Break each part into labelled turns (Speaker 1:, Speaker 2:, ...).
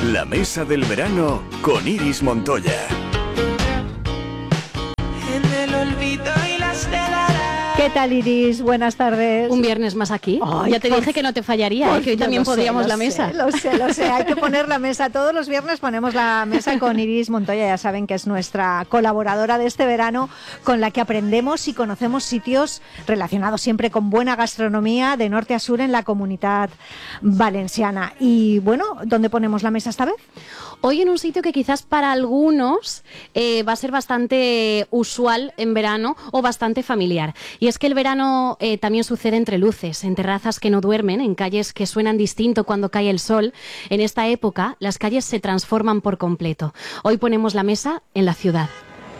Speaker 1: La mesa del verano con Iris Montoya.
Speaker 2: En el olvido y las telarañas.
Speaker 3: ¿Qué tal, Iris? Buenas tardes.
Speaker 4: Un viernes más aquí.
Speaker 3: Ay,
Speaker 4: ya te dije que no te fallaría, que hoy también podríamos la mesa.
Speaker 3: Lo sé. Hay que poner la mesa. Todos los viernes ponemos la mesa con Iris Montoya. Ya saben que es nuestra colaboradora de este verano, con la que aprendemos y conocemos sitios relacionados siempre con buena gastronomía de norte a sur en la Comunitat Valenciana. Y bueno, ¿dónde ponemos la mesa esta vez?
Speaker 4: Hoy en un sitio que quizás para algunos va a ser bastante usual en verano o bastante familiar. Y es que el verano también sucede entre luces, en terrazas que no duermen, en calles que suenan distinto cuando cae el sol. En esta época, las calles se transforman por completo. Hoy ponemos la mesa en la ciudad.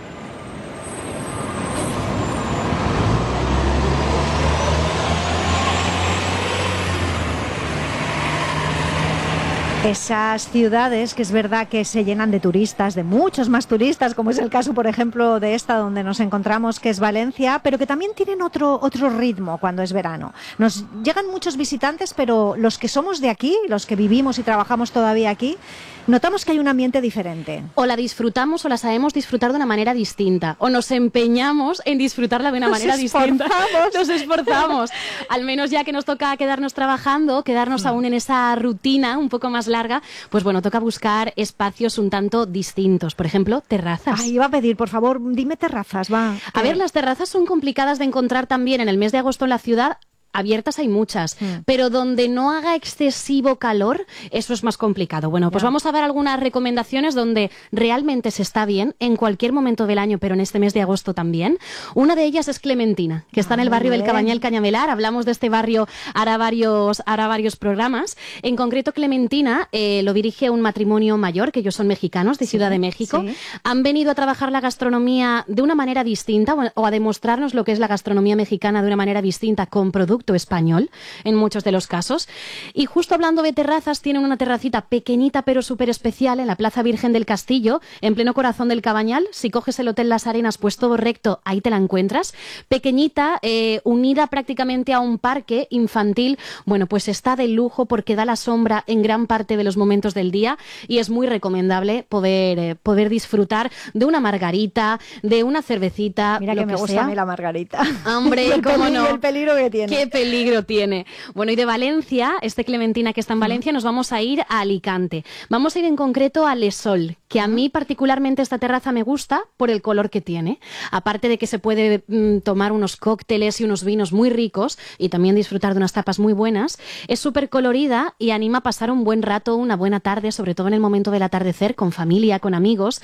Speaker 3: Esas ciudades que es verdad que se llenan de turistas, de muchos más turistas, como es el caso, por ejemplo, de esta donde nos encontramos, que es Valencia, pero que también tienen otro ritmo cuando es verano. Nos llegan muchos visitantes, pero los que somos de aquí, los que vivimos y trabajamos todavía aquí, notamos que hay un ambiente diferente.
Speaker 4: O la disfrutamos o la sabemos disfrutar de una manera distinta. O nos empeñamos en disfrutarla de una manera distinta. Nos esforzamos. Al menos ya que nos toca quedarnos trabajando, quedarnos aún en esa rutina un poco más larga, pues bueno, toca buscar espacios un tanto distintos. Por ejemplo, terrazas.
Speaker 3: Ay, iba a pedir, por favor, dime terrazas, va.
Speaker 4: A ver, las terrazas son complicadas de encontrar también en el mes de agosto en la ciudad. Abiertas hay muchas, pero donde no haga excesivo calor, eso es más complicado. Bueno, pues vamos a dar algunas recomendaciones donde realmente se está bien en cualquier momento del año, pero en este mes de agosto también. Una de ellas es Clementina, que está en el barrio del Cabañal Cañamelar. Hablamos de este barrio hará varios programas. En concreto, Clementina lo dirige un matrimonio mayor, que ellos son mexicanos, de Ciudad de México. Sí. Han venido a trabajar la gastronomía de una manera distinta o a demostrarnos lo que es la gastronomía mexicana de una manera distinta con productos español en muchos de los casos. Y justo hablando de terrazas, tienen una terracita pequeñita pero súper especial en la Plaza Virgen del Castillo, en pleno corazón del Cabañal. Si coges el Hotel Las Arenas, pues todo recto, ahí te la encuentras. Pequeñita, unida prácticamente a un parque infantil. Bueno, pues está de lujo porque da la sombra en gran parte de los momentos del día y es muy recomendable poder disfrutar de una margarita, de una cervecita.
Speaker 3: Mira que me gusta a mí la margarita.
Speaker 4: Hombre, cómo no.
Speaker 3: El peligro que tiene.
Speaker 4: ¿Qué peligro tiene? Bueno, y de Valencia, Clementina que está en Valencia, nos vamos a ir a Alicante. Vamos a ir en concreto a Les Sol, que a mí particularmente esta terraza me gusta por el color que tiene. Aparte de que se puede tomar unos cócteles y unos vinos muy ricos y también disfrutar de unas tapas muy buenas, es súper colorida y anima a pasar un buen rato, una buena tarde, sobre todo en el momento del atardecer, con familia, con amigos.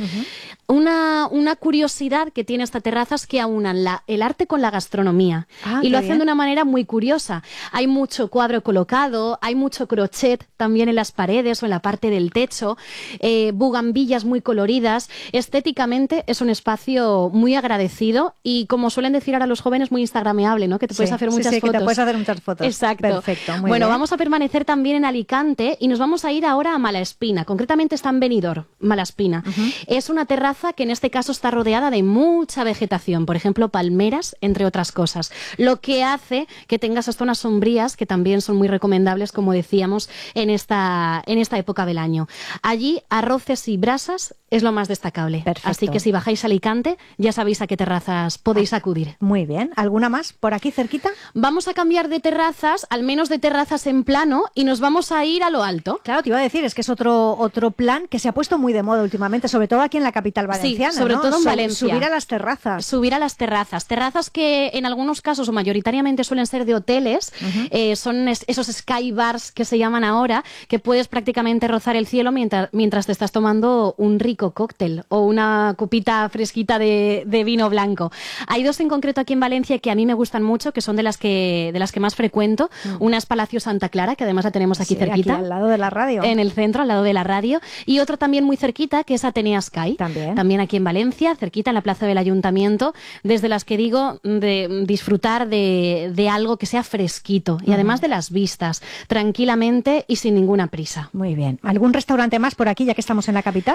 Speaker 4: Una curiosidad que tiene esta terraza es que aunan el arte con la gastronomía y lo hacen de una manera muy curiosa. Hay mucho cuadro colocado, hay mucho crochet también en las paredes o en la parte del techo, bugambillas muy coloridas. Estéticamente es un espacio muy agradecido y, como suelen decir ahora los jóvenes, muy instagrameable, ¿no? Que te puedes hacer muchas fotos.
Speaker 3: Que te puedes hacer muchas fotos.
Speaker 4: Exacto.
Speaker 3: Perfecto, muy
Speaker 4: bueno,
Speaker 3: bien.
Speaker 4: Vamos a permanecer también en Alicante y nos vamos a ir ahora a Malaspina. Concretamente está en Benidorm, Malaspina. Es una terraza que en este caso está rodeada de mucha vegetación, por ejemplo, palmeras, entre otras cosas. Lo que hace que tenga esas zonas sombrías que también son muy recomendables, como decíamos, en esta época del año. Allí, arroces y brasas es lo más destacable.
Speaker 3: Perfecto.
Speaker 4: Así que si bajáis a Alicante, ya sabéis a qué terrazas podéis acudir.
Speaker 3: Muy bien. ¿Alguna más por aquí cerquita?
Speaker 4: Vamos a cambiar de terrazas, al menos de terrazas en plano, y nos vamos a ir a lo alto.
Speaker 3: Claro, te iba a decir, es que es otro plan que se ha puesto muy de moda últimamente, sobre todo aquí en la capital valenciana.
Speaker 4: Sí, sobre todo en Valencia.
Speaker 3: Subir a las terrazas.
Speaker 4: Subir a las terrazas. Terrazas que en algunos casos, o mayoritariamente, suelen ser de hoteles. Son esos sky bars que se llaman ahora, que puedes prácticamente rozar el cielo mientras te estás tomando un rico cóctel o una copita fresquita de vino blanco. Hay dos en concreto aquí en Valencia que a mí me gustan mucho, que son de las que más frecuento. Una es Palacio Santa Clara, que además la tenemos aquí cerquita.
Speaker 3: Aquí al lado de la radio.
Speaker 4: En el centro, al lado de la radio. Y otra también muy cerquita, que es Atenea Sky. También aquí en Valencia, cerquita, en la plaza del Ayuntamiento, desde las que digo de disfrutar de algo que sea fresquito y además de las vistas, tranquilamente y sin ninguna prisa.
Speaker 3: Muy bien. ¿Algún restaurante más por aquí, ya que estamos en la capital?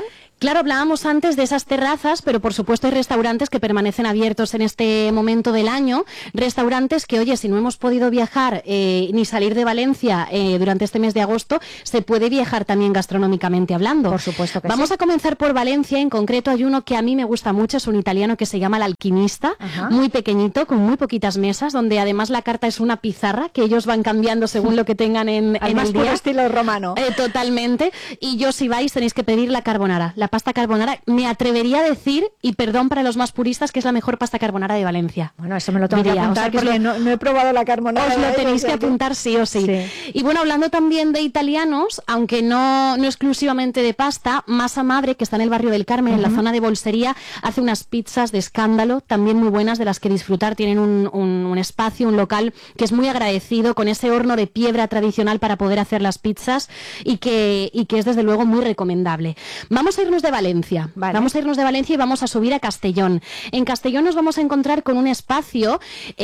Speaker 4: Claro, hablábamos antes de esas terrazas, pero por supuesto hay restaurantes que permanecen abiertos en este momento del año. Restaurantes que, oye, si no hemos podido viajar ni salir de Valencia durante este mes de agosto, se puede viajar también gastronómicamente hablando.
Speaker 3: Por supuesto que
Speaker 4: Vamos a comenzar por Valencia. En concreto hay uno que a mí me gusta mucho, es un italiano que se llama El Alquimista, muy pequeñito, con muy poquitas mesas, donde además la carta es una pizarra que ellos van cambiando según lo que tengan en el día.
Speaker 3: Estilo romano.
Speaker 4: Totalmente. Y yo, si vais, tenéis que pedir la carbonara. La pasta carbonara, me atrevería a decir, y perdón para los más puristas, que es la mejor pasta carbonara de Valencia.
Speaker 3: Bueno, eso me lo tengo que apuntar, porque no he probado la carbonara.
Speaker 4: Os lo tenéis que apuntar sí o sí. Y bueno, hablando también de italianos, aunque no exclusivamente de pasta, Masa Madre, que está en el barrio del Carmen, en la zona de Bolsería, hace unas pizzas de escándalo, también muy buenas, de las que disfrutar. Tienen un espacio, un local que es muy agradecido, con ese horno de piedra tradicional para poder hacer las pizzas, y que es desde luego muy recomendable. Vamos a irnos de Valencia.
Speaker 3: Vale.
Speaker 4: Vamos a irnos de Valencia y vamos a subir a Castellón. En Castellón nos vamos a encontrar con un espacio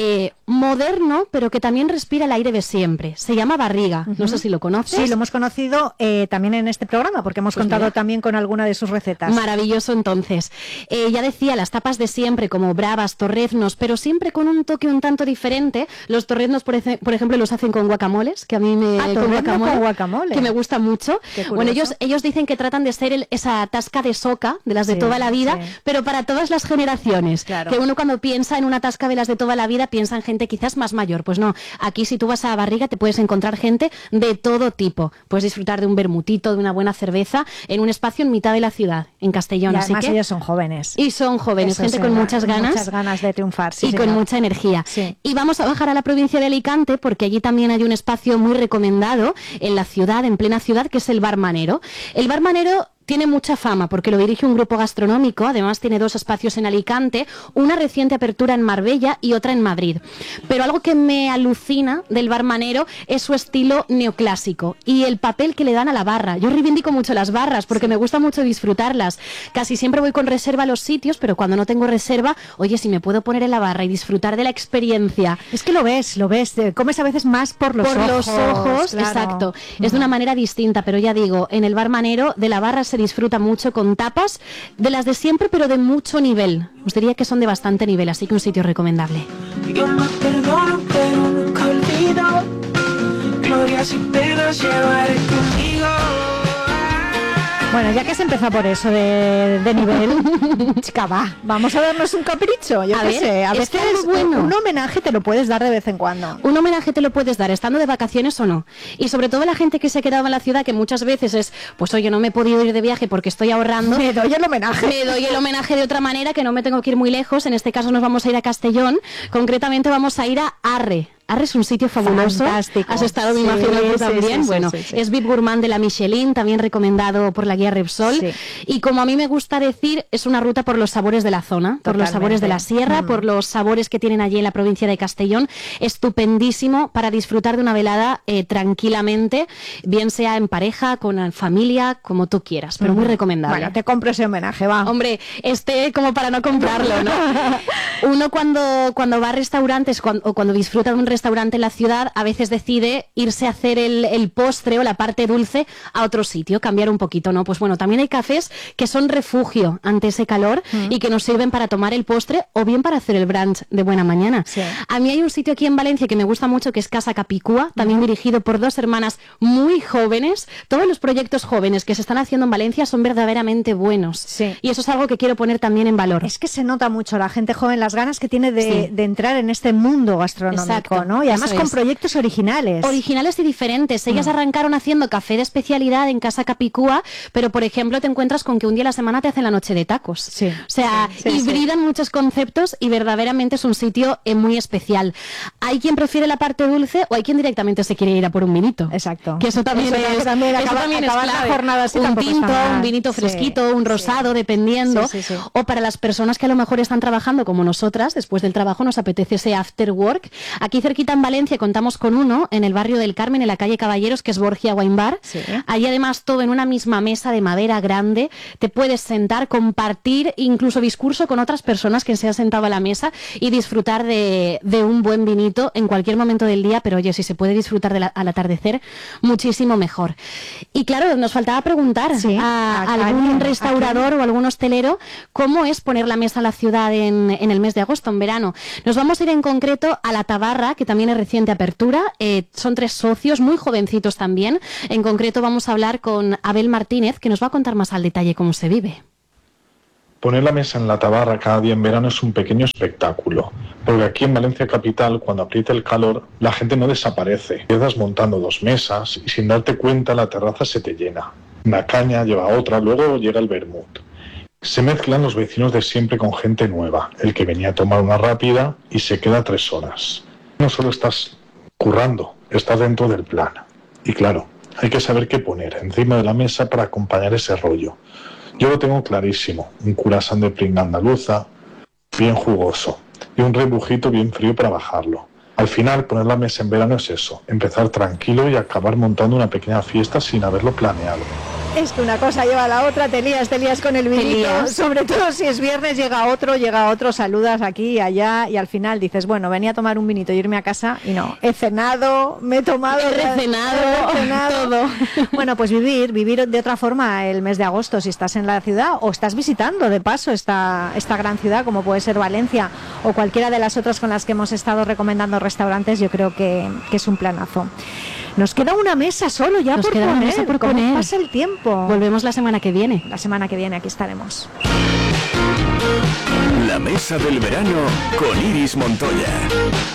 Speaker 4: moderno, pero que también respira el aire de siempre. Se llama Barriga. No sé si lo conoces.
Speaker 3: Sí, lo hemos conocido también en este programa, porque hemos contado también con alguna de sus recetas.
Speaker 4: Maravilloso, entonces. Ya decía, las tapas de siempre, como bravas, torreznos, pero siempre con un toque un tanto diferente. Los torreznos, por ejemplo, los hacen con guacamoles, que a mí con guacamole, que me gusta mucho. Bueno, ellos dicen que tratan de ser esa tasca de soca, de las de toda la vida, pero para todas las generaciones.
Speaker 3: Claro.
Speaker 4: Que uno, cuando piensa en una tasca de las de toda la vida, piensa en gente quizás más mayor. Pues no, aquí si tú vas a Barriga te puedes encontrar gente de todo tipo. Puedes disfrutar de un vermutito, de una buena cerveza, en un espacio en mitad de la ciudad, en Castellón.
Speaker 3: Y además
Speaker 4: así que
Speaker 3: ellos son jóvenes.
Speaker 4: Y son jóvenes, gente con muchas ganas.
Speaker 3: Muchas ganas de triunfar.
Speaker 4: Y con mucha energía.
Speaker 3: Sí.
Speaker 4: Y vamos a bajar a la provincia de Alicante, porque allí también hay un espacio muy recomendado en la ciudad, en plena ciudad, que es el Bar Manero. El Bar Manero tiene mucha fama porque lo dirige un grupo gastronómico. Además tiene 2 espacios en Alicante, una reciente apertura en Marbella y otra en Madrid. Pero algo que me alucina del Bar Manero es su estilo neoclásico y el papel que le dan a la barra. Yo reivindico mucho las barras porque me gusta mucho disfrutarlas. Casi siempre voy con reserva a los sitios, pero cuando no tengo reserva, oye, si me puedo poner en la barra y disfrutar de la experiencia.
Speaker 3: Es que lo ves, comes a veces más por los ojos.
Speaker 4: Claro. Exacto. Es de una manera distinta, pero ya digo, en el Bar Manero de la barra se disfruta mucho con tapas de las de siempre, pero de mucho nivel. Os diría que son de bastante nivel, así que un sitio recomendable.
Speaker 2: Yo me perdono, pero nunca olvido. Glorias y penas llevaré conmigo.
Speaker 3: Bueno, ya que has empezado por eso de nivel, chica, vamos a darnos un capricho. Yo qué sé, a veces un homenaje te lo puedes dar de vez en cuando.
Speaker 4: Un homenaje te lo puedes dar estando de vacaciones o no. Y sobre todo la gente que se ha quedado en la ciudad, que muchas veces es, pues oye, no me he podido ir de viaje porque estoy ahorrando.
Speaker 3: Me doy el homenaje.
Speaker 4: Me doy el homenaje de otra manera, que no me tengo que ir muy lejos. En este caso nos vamos a ir a Castellón. Concretamente vamos a ir a Arre. Arre es un sitio fabuloso.
Speaker 3: Fantástico.
Speaker 4: Has estado, me imagino, tú también.
Speaker 3: Sí,
Speaker 4: bueno, es VIP Gourmand de la Michelin, también recomendado por la guía Repsol. Sí. Y como a mí me gusta decir, es una ruta por los sabores de la zona, por los sabores de la sierra, por los sabores que tienen allí en la provincia de Castellón. Estupendísimo para disfrutar de una velada tranquilamente, bien sea en pareja, con familia, como tú quieras, pero muy recomendable.
Speaker 3: Bueno, te compro ese homenaje, va.
Speaker 4: Hombre, como para no comprarlo, ¿no? Uno cuando va a restaurantes o cuando disfruta de un restaurante en la ciudad, a veces decide irse a hacer el postre o la parte dulce a otro sitio, cambiar un poquito, ¿no? Pues bueno, también hay cafés que son refugio ante ese calor y que nos sirven para tomar el postre o bien para hacer el brunch de buena mañana. Sí. A mí hay un sitio aquí en Valencia que me gusta mucho, que es Casa Capicúa, también dirigido por 2 hermanas muy jóvenes. Todos los proyectos jóvenes que se están haciendo en Valencia son verdaderamente buenos. Sí. Y eso es algo que quiero poner también en valor.
Speaker 3: Es que se nota mucho la gente joven, las ganas que tiene de entrar en este mundo gastronómico. Exacto. ¿No? Y además con proyectos originales.
Speaker 4: Originales y diferentes. Ellas arrancaron haciendo café de especialidad en Casa Capicúa, pero por ejemplo te encuentras con que un día a la semana te hacen la noche de tacos. Sí. O sea, hibridan muchos conceptos y verdaderamente es un sitio muy especial. Hay quien prefiere la parte dulce o hay quien directamente se quiere ir a por un vinito.
Speaker 3: Exacto.
Speaker 4: Que eso también es clave.
Speaker 3: La jornada así,
Speaker 4: un tinto, un vinito fresquito, un rosado, dependiendo. O para las personas que a lo mejor están trabajando como nosotras, después del trabajo nos apetece ese after work. Aquí cerca cerquita en Valencia contamos con uno, en el barrio del Carmen, en la calle Caballeros, que es Borgia Wine Bar.
Speaker 3: Sí.
Speaker 4: Allí además todo en una misma mesa de madera grande. Te puedes sentar, compartir incluso discurso con otras personas que se han sentado a la mesa y disfrutar de un buen vinito en cualquier momento del día, pero oye, si se puede disfrutar al atardecer, muchísimo mejor. Y claro, nos faltaba preguntar a algún restaurador o algún hostelero cómo es poner la mesa a la ciudad en el mes de agosto, en verano. Nos vamos a ir en concreto a La Tabarra, que también es reciente apertura. Son 3 socios, muy jovencitos también. En concreto vamos a hablar con Abel Martínez, que nos va a contar más al detalle cómo se vive.
Speaker 5: Poner la mesa en La Tabarra cada día en verano es un pequeño espectáculo, porque aquí en Valencia capital, cuando aprieta el calor, la gente no desaparece. Empiezas montando 2 mesas y sin darte cuenta la terraza se te llena. Una caña lleva a otra, luego llega el vermut. Se mezclan los vecinos de siempre con gente nueva, el que venía a tomar una rápida y se queda 3 horas. No solo estás currando, estás dentro del plan. Y claro, hay que saber qué poner encima de la mesa para acompañar ese rollo. Yo lo tengo clarísimo, un curasán de pringa andaluza, bien jugoso, y un rebujito bien frío para bajarlo. Al final, poner la mesa en verano es eso, empezar tranquilo y acabar montando una pequeña fiesta sin haberlo planeado.
Speaker 3: Es que una cosa lleva a la otra, te lías con el vinito, sobre todo si es viernes, llega otro, saludas aquí y allá y al final dices, bueno, venía a tomar un vinito y irme a casa y no, he cenado, me he tomado...
Speaker 4: He recenado, todo.
Speaker 3: Bueno, pues vivir de otra forma el mes de agosto si estás en la ciudad o estás visitando de paso esta gran ciudad como puede ser Valencia o cualquiera de las otras con las que hemos estado recomendando restaurantes, yo creo que es un planazo. Nos queda una mesa solo ya por poner. ¿Cómo pasa el tiempo?
Speaker 4: Volvemos la semana que viene.
Speaker 3: La semana que viene aquí estaremos.
Speaker 1: La mesa del verano con Iris Montoya.